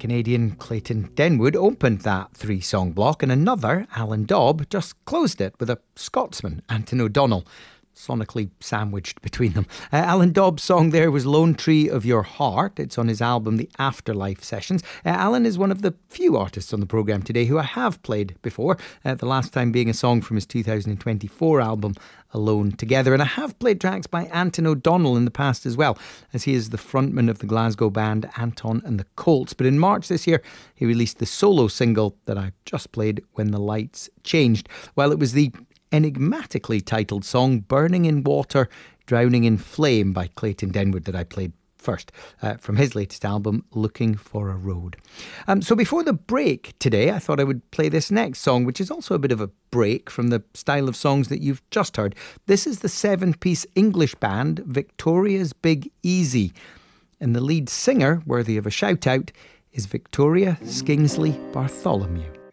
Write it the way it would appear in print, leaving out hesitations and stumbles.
Canadian Clayton Denwood opened that three-song block, and another, Alan Dobb, just closed it with a Scotsman, Anton O'Donnell, sonically sandwiched between them. Alan Dobb's song there was Lone Tree of Your Heart. It's on his album The Afterlife Sessions. Alan is one of the few artists on the programme today who I have played before, the last time being a song from his 2024 album Alone Together. And I have played tracks by Anton O'Donnell in the past as well, as he is the frontman of the Glasgow band Anton and the Colts. But in March this year, he released the solo single that I just played, When the Lights Changed. Well, it was the enigmatically titled song Burning in Water, Drowning in Flame by Clayton Denwood that I played first from his latest album Looking for a Road. So before the break today, I thought I would play this next song, which is also a bit of a break from the style of songs that you've just heard. This is the 7-piece English band Victoria's Big Easy, and the lead singer, worthy of a shout out, is Victoria Skingsley Bartholomew.